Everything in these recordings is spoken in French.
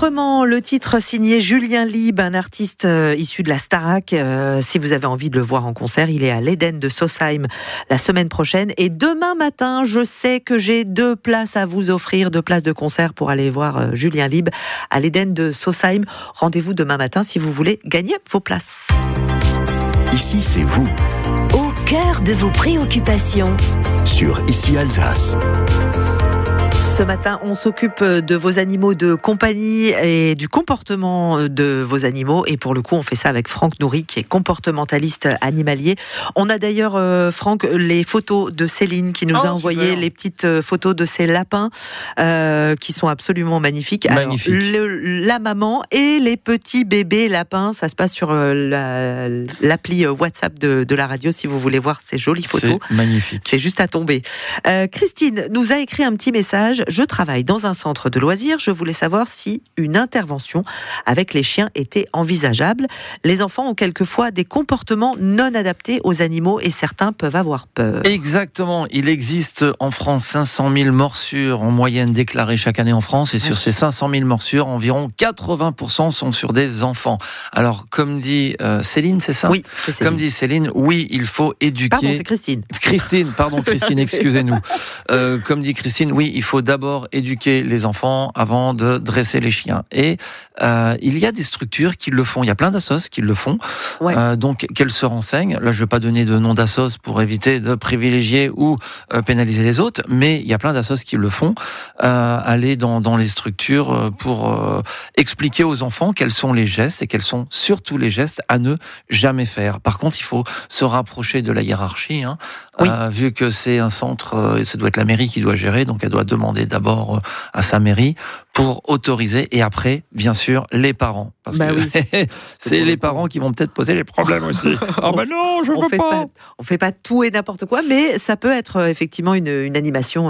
Autrement, le titre signé Julien Lieb, un artiste issu de la Starac. Si vous avez envie de le voir en concert, il est à l'Éden de Sausheim la semaine prochaine. Et demain matin, je sais que j'ai 2 places à vous offrir, 2 places de concert pour aller voir Julien Lieb à l'Éden de Sausheim. Rendez-vous demain matin si vous voulez gagner vos places. Ici, c'est vous. Au cœur de vos préoccupations. Sur Ici Alsace. Ce matin, on s'occupe de vos animaux de compagnie et du comportement de vos animaux. Et pour le coup, on fait ça avec Franck Noury, qui est comportementaliste animalier. On a d'ailleurs, Franck, les photos de Céline qui nous a envoyé les petites photos de ses lapins qui sont absolument magnifiques. Magnifique. Alors, la maman et les petits bébés lapins, ça se passe sur l'appli WhatsApp de la radio si vous voulez voir ces jolies photos. C'est magnifique. C'est juste à tomber. Christine nous a écrit un petit message. Je travaille dans un centre de loisirs. Je voulais savoir si une intervention avec les chiens était envisageable. Les enfants ont quelquefois des comportements non adaptés aux animaux et certains peuvent avoir peur. Exactement. Il existe en France 500 000 morsures en moyenne déclarées chaque année en France. Et sur ces 500 000 morsures, environ 80% sont sur des enfants. Alors, comme dit Céline, c'est ça ? Oui, c'est Céline. Comme dit Céline, oui, il faut éduquer... Pardon, c'est Christine. Christine, excusez-nous. Comme dit Christine, oui, il faut d'abord éduquer les enfants avant de dresser les chiens. Et il y a des structures qui le font. Il y a plein d'assos qui le font. Ouais. Donc, qu'elles se renseignent. Là, je ne vais pas donner de nom d'assos pour éviter de privilégier ou pénaliser les autres, mais il y a plein d'assos qui le font. Aller dans les structures pour expliquer aux enfants quels sont les gestes et quels sont surtout les gestes à ne jamais faire. Par contre, il faut se rapprocher de la hiérarchie, hein. Oui. Vu que c'est un centre, ça doit être la mairie qui doit gérer, donc elle doit demander d'abord à sa mairie pour autoriser, et après, bien sûr, les parents. Parce que oui. c'est les parents qui vont peut-être poser les problèmes aussi. Ah ben non, je veux pas. On fait pas tout et n'importe quoi, mais ça peut être effectivement une animation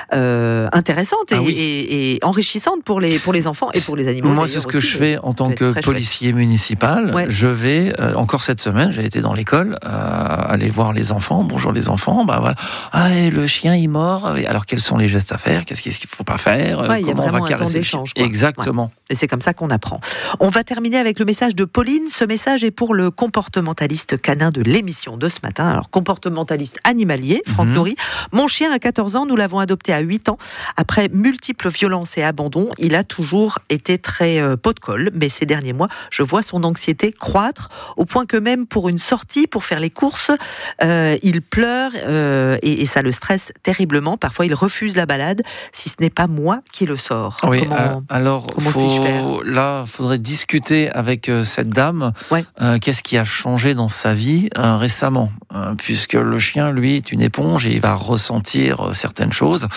intéressante et enrichissante pour les enfants et pour les animaux. Moi, c'est ce que je fais en tant que policier municipal. Ouais. Je vais, encore cette semaine, j'ai été dans l'école, aller voir les enfants. Bonjour les enfants, bah voilà. Ah, le chien il mord. Alors quels sont les gestes à faire ? Qu'est-ce qu'il faut pas faire ? Comment on va caresser le chien ? Exactement. Ouais. Et c'est comme ça qu'on apprend. On va terminer avec le message de Pauline. Ce message est pour le comportementaliste canin de l'émission de ce matin. Alors, comportementaliste animalier, Franck Noury. Mon chien a 14 ans, nous l'avons adopté à 8 ans. Après multiples violences et abandons, il a toujours été très pot de colle. Mais ces derniers mois, je vois son anxiété croître au point que même pour une sortie, pour faire les courses, il pleure et ça le stresse terriblement. Parfois, il refuse la balade si ce n'est pas moi qui le sors. Oui, alors là, il faudrait discuter avec cette dame. Ouais. Qu'est-ce qui a changé dans sa vie récemment, puisque le chien, lui, est une éponge et il va ressentir certaines choses.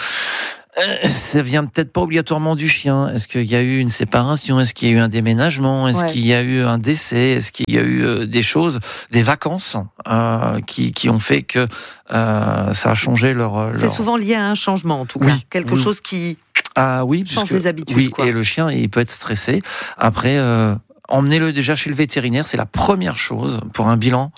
Ça vient peut-être pas obligatoirement du chien. Est-ce qu'il y a eu une séparation ? Est-ce qu'il y a eu un déménagement ? Est-ce qu'il y a eu un décès ? Est-ce qu'il y a eu des choses, des vacances qui ont fait que ça a changé leur... C'est souvent lié à un changement, en tout cas. Quelque chose qui change les habitudes. Oui, et le chien, il peut être stressé. Après... emmenez-le déjà chez le vétérinaire, c'est la première chose pour un bilan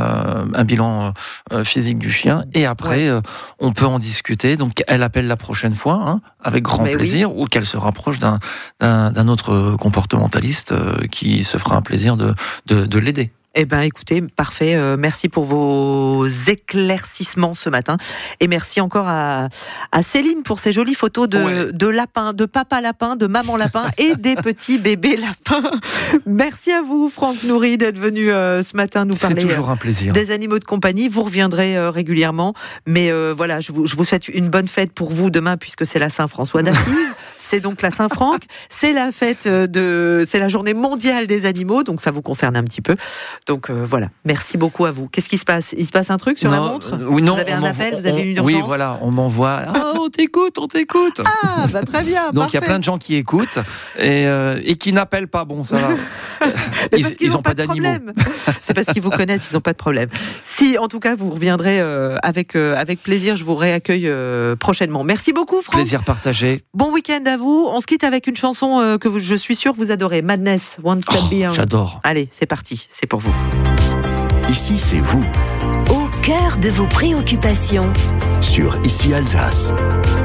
physique du chien. Et après, on peut en discuter. Donc, elle appelle la prochaine fois, avec grand plaisir, ou qu'elle se rapproche d'un autre comportementaliste qui se fera un plaisir de l'aider. Eh ben, écoutez, parfait. Merci pour vos éclaircissements ce matin. Et merci encore à Céline pour ces jolies photos de lapins, de papa lapin, de maman lapin et des petits bébés lapins. Merci à vous, Franck Noury, d'être venu ce matin nous parler. C'est toujours un plaisir. Des animaux de compagnie. Vous reviendrez régulièrement. Mais voilà, je vous souhaite une bonne fête pour vous demain, puisque c'est la Saint-François d'Assise. C'est donc la Saint-Franck. C'est la fête c'est la journée mondiale des animaux. Donc ça vous concerne un petit peu. Donc voilà, merci beaucoup à vous. Qu'est-ce qui se passe ? Il se passe un truc sur la montre ? Oui, non. Vous avez un appel ? Vous avez une urgence ? Oui, voilà, on m'envoie. On t'écoute. Ah, bah très bien. Donc il y a plein de gens qui écoutent et qui n'appellent pas. Bon, ça va. Ils n'ont pas d'animaux. C'est parce qu'ils vous connaissent, ils n'ont pas de problème. Si, en tout cas, vous reviendrez avec plaisir, je vous réaccueille prochainement. Merci beaucoup, Franck. Plaisir partagé. Bon week-end à vous. On se quitte avec une chanson que je suis sûre vous adorez. Madness, One Step Beyond. J'adore. Allez, c'est parti. C'est pour vous. Ici, c'est vous. Au cœur de vos préoccupations. Sur Ici Alsace.